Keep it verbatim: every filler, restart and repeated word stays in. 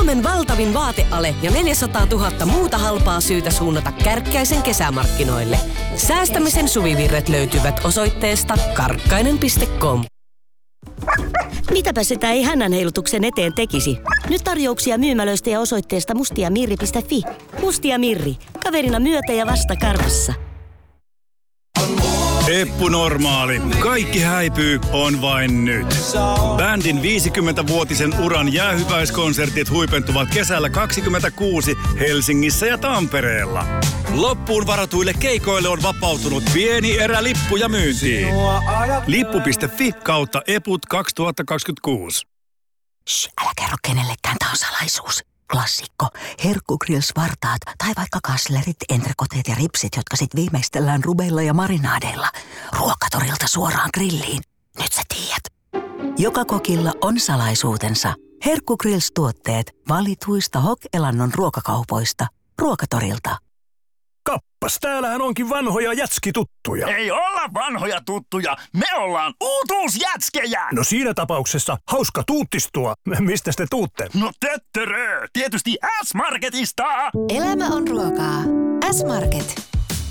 Suomen valtavin vaateale ja neljäsataatuhatta muuta halpaa syytä suunnata Kärkkäisen kesämarkkinoille. Säästämisen suvivirret löytyvät osoitteesta karkkainen piste com. Mitäpä sitä ei hännän heilutuksen eteen tekisi? Nyt tarjouksia myymälöistä ja osoitteesta mustiamirri piste fi. Mustia Mirri. Kaverina myötä ja vasta karvassa. Eppu Normaali. Kaikki häipyy, on vain nyt. Bändin viisikymmenvuotisen uran jäähyväiskonsertit huipentuvat kesällä kaksikymmentäkuusi Helsingissä ja Tampereella. Loppuun varatuille keikoille on vapautunut pieni erä lippuja myyntiin. Lippu piste fi kautta eput kaksituhattakaksikymmentäkuusi. Shh, älä kerro kenellekään, tää on salaisuus. Klassikko. Herkkugrills-vartaat tai vaikka kaslerit, entrekoteet ja ripsit, jotka sit viimeistellään rubeilla ja marinaadeilla. Ruokatorilta suoraan grilliin. Nyt sä tiedät. Joka kokilla on salaisuutensa. Herkkugrills-tuotteet valituista Hok-elannon ruokakaupoista. Ruokatorilta. Kappas, täällähän onkin vanhoja jätskituttuja. Ei olla vanhoja tuttuja, me ollaan uutuusjätskejä! No siinä tapauksessa hauska tuuttistua. Mistä te tuutte? No töttörö, tietysti S-Marketista! Elämä on ruokaa. S-Market.